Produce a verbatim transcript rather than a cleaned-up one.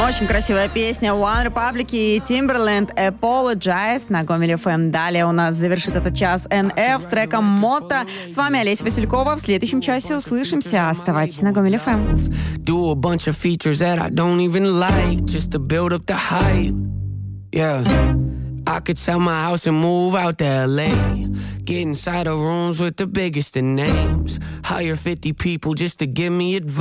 Очень красивая песня One Republic и Timberland Apologize на Гомель эф эм. Далее у нас завершит этот час эн эф с треком Motto. С вами Олеся Василькова. В следующем часе услышимся. Оставайтесь на Гомель эф эм. Do a bunch of features that I don't even like just to build up the hype. Yeah. I could sell my house and move out to L A. Get inside of rooms with the biggest of names. Hire fifty people just to give me advice.